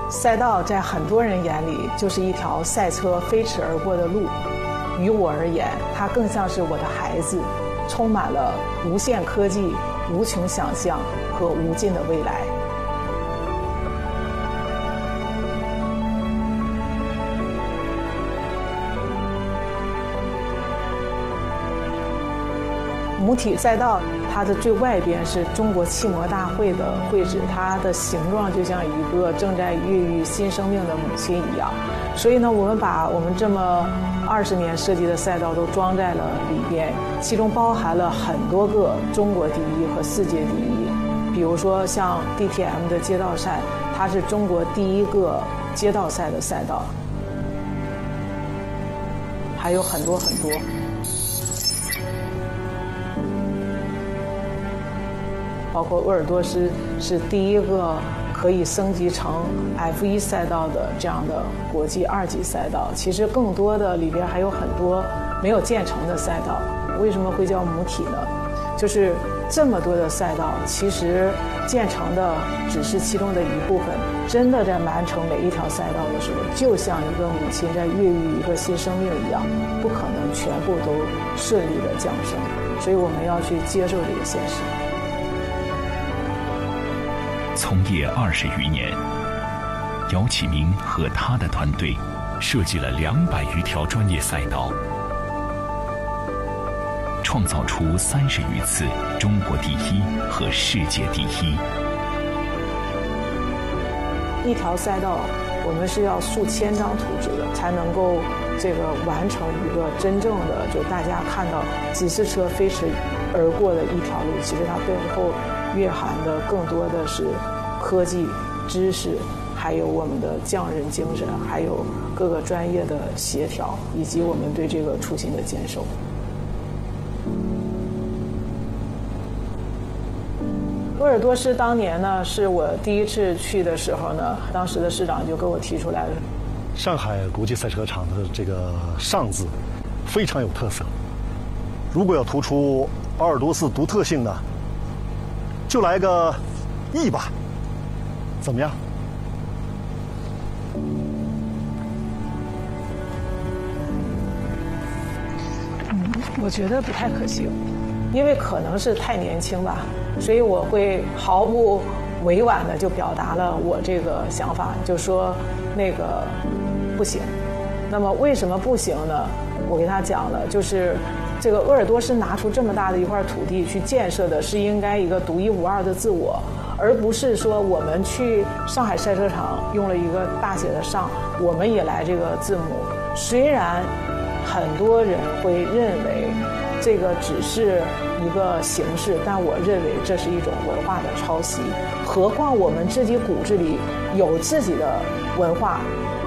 赛道在很多人眼里就是一条赛车飞驰而过的路，于我而言，它更像是我的孩子，充满了无限科技、无穷想象和无尽的未来。母体赛道，它的最外边是中国汽摩大会的会址，它的形状就像一个正在孕育新生命的母亲一样。所以呢，我们把我们这么20年设计的赛道都装在了里边，其中包含了很多个中国第一和世界第一。比如说像 DTM 的街道赛，它是中国第一个街道赛的赛道，还有很多很多。包括鄂尔多斯是第一个可以升级成 F1 赛道的这样的国际2级赛道。其实更多的里边还有很多没有建成的赛道。为什么会叫母体呢？就是这么多的赛道，其实建成的只是其中的一部分。真的在完成每一条赛道的时候，就像一个母亲在孕育一个新生命一样，不可能全部都顺利的降生。所以我们要去接受这个现实。 从业20余年，姚启明和他的团队设计了200余条专业赛道，创造出30余次中国第一和世界第一。 一条赛道，我们是要数千张图纸的，才能够完成一个真正的就大家看到几十车飞驰而过的一条路。其实它背后蕴含的更多的是科技知识，还有我们的匠人精神，还有各个专业的协调，以及我们对这个初心的坚守。鄂尔多斯当年呢，是我第一次去的时候呢，当时的市长就给我提出来了， 上海国际赛车场的这个“上”字非常有特色。如果要突出鄂尔多斯独特性呢，就来个“E”吧，怎么样？ 我觉得不太可行，因为可能是太年轻吧，所以我会毫不委婉的就表达了我这个想法，就说那个不行。那么为什么不行呢？我给他讲了，就是这个鄂尔多斯拿出这么大的一块土地去建设的是应该一个独一无二的自我，而不是说我们去上海赛车场用了一个大写的上，我们也来这个字母。虽然很多人会认为这个只是一个形式，但我认为这是一种文化的抄袭。何况我们自己骨子里有自己的文化。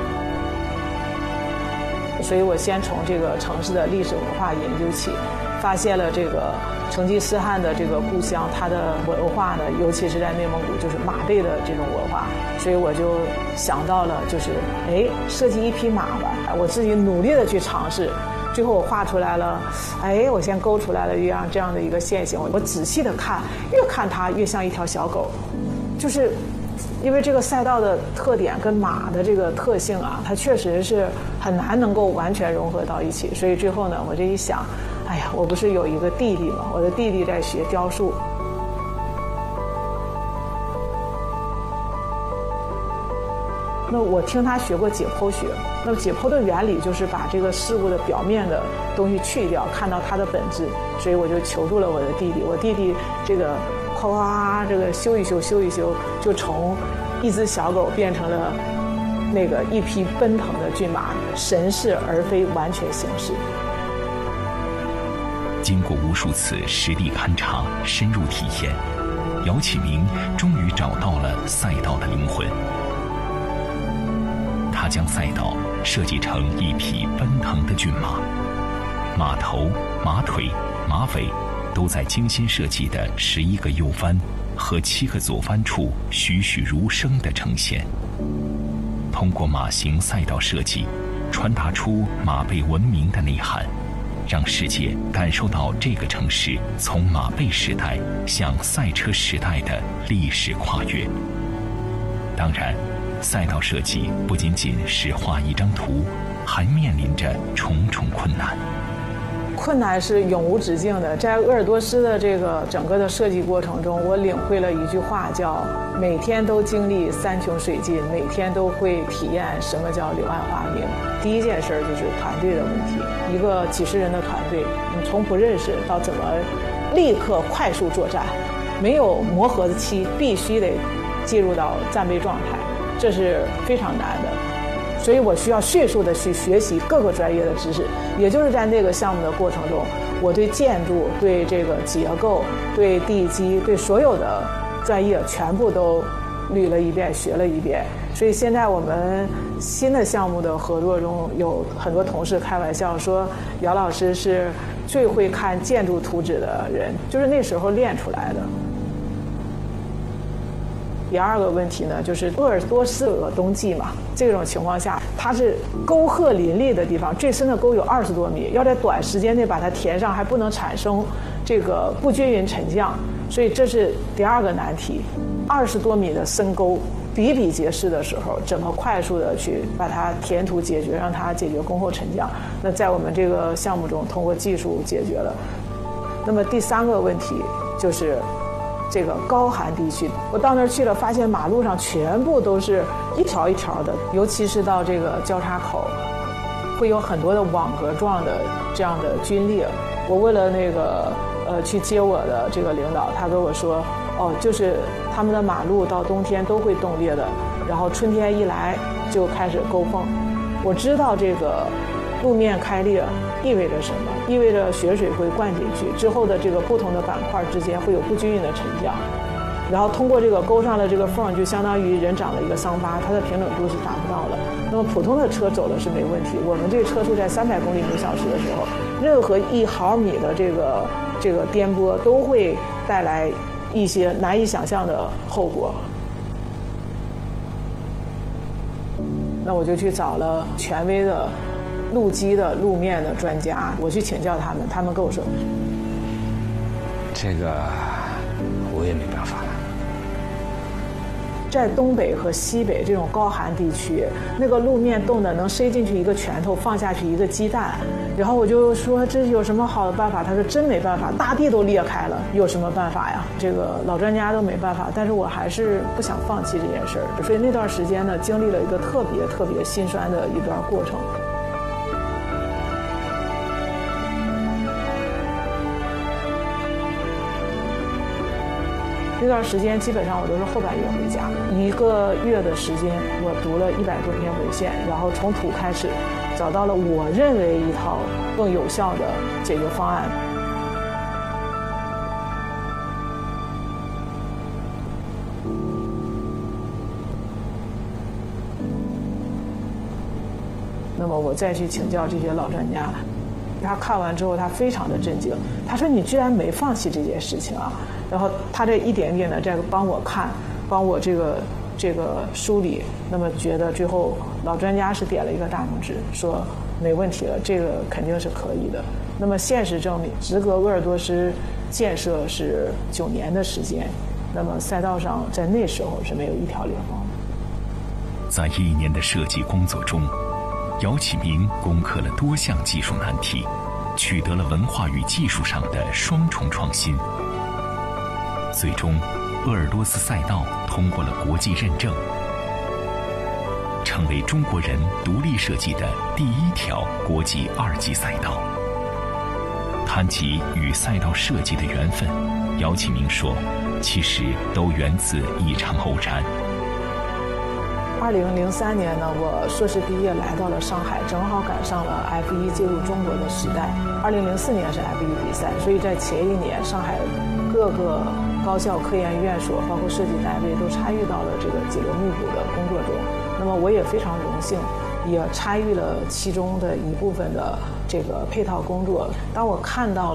所以我先从这个城市的历史文化研究起，发现了这个成吉思汗的这个故乡，它的文化呢，尤其是在内蒙古，就是马背的这种文化。所以我就想到了，就是设计一匹马吧，我自己努力的去尝试，最后我画出来了，我先勾出来了这样的一个线形。我仔细的看，越看它越像一条小狗，就是因为这个赛道的特点跟马的这个特性啊，它确实是很难能够完全融合到一起。所以最后呢，我这一想，我不是有一个弟弟吗？我的弟弟在学雕塑。那我听他学过解剖学，那么解剖的原理就是把这个事物的表面的东西去掉，看到它的本质。所以我就求助了我的弟弟，我弟弟这个哗这个修一修，就从一只小狗变成了那个一匹奔腾的骏马，神似而非完全形式。 经过无数次实地勘察、深入体验，姚启明终于找到了赛道的灵魂。他将赛道设计成一匹奔腾的骏马，马头、马腿、马尾都在精心设计的11个右弯和7个左弯处栩栩如生地呈现。通过马型赛道设计，传达出马背文明的内涵，让世界感受到这个城市从马背时代向赛车时代的历史跨越。当然， 赛道设计不仅仅是画一张图，还面临着重重困难。 困难是永无止境的。在鄂尔多斯的这个整个的设计过程中，我领会了一句话，叫每天都经历山穷水尽，每天都会体验什么叫柳暗花明。第一件事就是团队的问题，一个几十人的团队，你从不认识到怎么立刻快速作战，没有磨合的期，必须得进入到战备状态，这是非常难的。所以我需要迅速的去学习各个专业的知识，也就是在那个项目的过程中，我对建筑、对这个结构、对地基、对所有的专业全部都捋了一遍、学了一遍。所以现在我们新的项目的合作中，有很多同事开玩笑说，姚老师是最会看建筑图纸的人，就是那时候练出来的。第二个问题呢，就是鄂尔多斯有个冬季嘛，这种情况下，它是沟壑林立的地方，最深的沟有20多米，要在短时间内把它填上，还不能产生这个不均匀沉降，所以这是第二个难题。20多米的深沟，比比皆是的时候，怎么快速的去把它填土解决，让它解决沟壑沉降？那在我们这个项目中，通过技术解决了。那么第三个问题就是这个高寒地区，我到那儿去了，发现马路上全部都是一条一条的，尤其是到这个交叉口，会有很多的网格状的这样的龟裂。我问了那个去接我的这个领导，他跟我说，哦，就是他们的马路到冬天都会冻裂的，然后春天一来就开始沟缝。我知道这个路面开裂意味着什么？意味着雪水会灌进去，之后的这个不同的板块之间会有不均匀的沉降，然后通过这个沟上的这个缝，就相当于人长了一个伤疤，它的平整度是达不到的。那么普通的车走的是没问题，我们这个车速在300公里每小时的时候，任何1毫米的这个颠簸都会带来一些难以想象的后果。那我就去找了权威的路基的路面的专家，我去请教他们，他们跟我说， 这个我也没办法了。 在东北和西北这种高寒地区，那个路面冻的能塞进去一个拳头，放下去一个鸡蛋。然后我就说，这有什么好的办法？他说真没办法，大地都裂开了，有什么办法呀？这个老专家都没办法，但是我还是不想放弃这件事儿。所以那段时间呢，经历了一个特别心酸的一段过程。那段时间基本上我都是后半夜回家，1个月的时间，我读了100多篇文献，然后从土开始，找到了我认为一套更有效的解决方案。那么我再去请教这些老专家，他看完之后，他非常的震惊，他说：“你居然没放弃这件事情啊！”然后他这一点点的在帮我看，帮我这个梳理，那么觉得最后老专家是点了一个大拇指，说没问题了，这个肯定是可以的。那么现实证明，直隔鄂尔多斯建设是9年的时间，那么赛道上在那时候是没有一条裂缝的。 在1年的设计工作中，姚启明攻克了多项技术难题，取得了文化与技术上的双重创新。最终，鄂尔多斯赛道通过了国际认证，成为中国人独立设计的第1条国际2级赛道。谈及与赛道设计的缘分，姚启明说，其实都源自一场偶然。 2003年呢，我硕士毕业来到了上海，正好赶上了 F1 进入中国的时代。2004年是 F1 比赛，所以在前1年，上海各个高校、科研院所，包括设计单位都参与到了这个几轮密补的工作中。那么我也非常荣幸，也参与了其中的一部分的这个配套工作。当我看到